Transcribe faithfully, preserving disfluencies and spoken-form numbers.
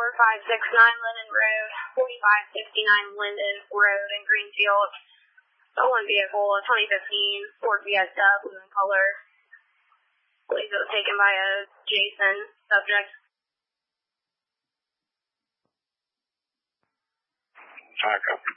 four five six nine Linden Road, forty-five sixty-nine Linden Road in Greenfield. Stolen vehicle, a twenty fifteen Ford Fiesta, blue in color. Believe it was taken by a Jason subject. Alright, copy.